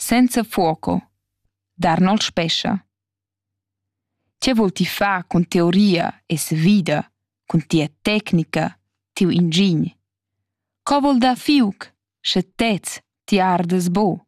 senza fuoco, d'Arnold Spescia. Che vuol ti fa cun teoria e sa vida, cun tia tecnica, tiu ingign? Co vuol da fiug, sche tez ti ardas bo?